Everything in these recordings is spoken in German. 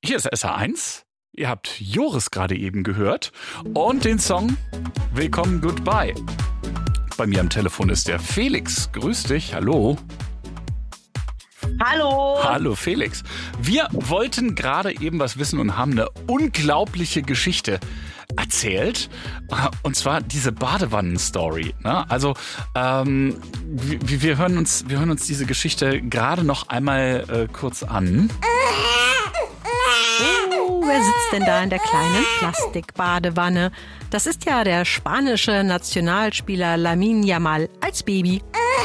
Hier ist SR1. Ihr habt Joris gerade eben gehört und den Song Willkommen Goodbye. Bei mir am Telefon ist der Felix. Grüß dich, hallo. Hallo. Hallo Felix. Wir wollten gerade eben was wissen und haben eine unglaubliche Geschichte erzählt. Und zwar diese Badewannen-Story. Ne? Also wir hören uns diese Geschichte gerade noch einmal kurz an. Oh, wer sitzt denn da in der kleinen Plastikbadewanne? Das ist ja der spanische Nationalspieler Lamine Yamal als Baby.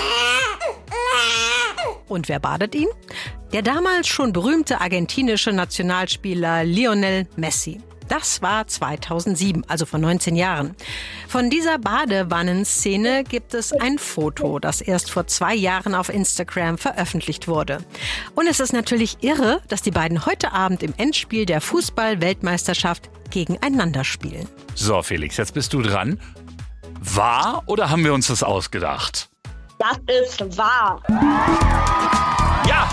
Und wer badet ihn? Der damals schon berühmte argentinische Nationalspieler Lionel Messi. Das war 2007, also vor 19 Jahren. Von dieser Badewannenszene gibt es ein Foto, das erst vor 2 Jahren auf Instagram veröffentlicht wurde. Und es ist natürlich irre, dass die beiden heute Abend im Endspiel der Fußball-Weltmeisterschaft gegeneinander spielen. So, Felix, jetzt bist du dran. Wahr oder haben wir uns das ausgedacht? Das ist wahr. Ja!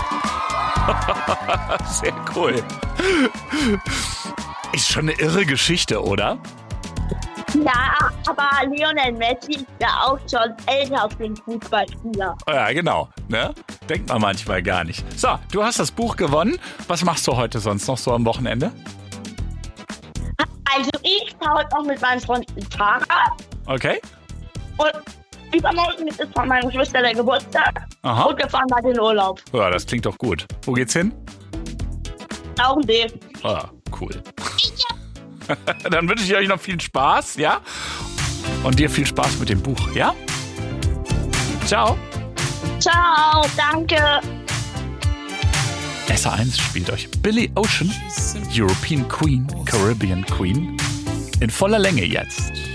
Sehr cool. Ist schon eine irre Geschichte, oder? Ja, aber Lionel Messi ist ja auch schon älter als den Fußballspieler. Ja, genau. Ne? Denkt man manchmal gar nicht. So, du hast das Buch gewonnen. Was machst du heute sonst noch so am Wochenende? Also ich fahre heute noch mit meinem Freund ins Fahrrad. Okay. Und übermorgen ist von meiner Schwester der Geburtstag. Aha. Und wir fahren bald in den Urlaub. Ja, das klingt doch gut. Wo geht's hin? Lauchensee. Ah, cool. Dann wünsche ich euch noch viel Spaß, ja? Und dir viel Spaß mit dem Buch, ja? Ciao. Ciao, danke. SR1 spielt euch Billy Ocean, European Queen, Caribbean Queen, in voller Länge jetzt.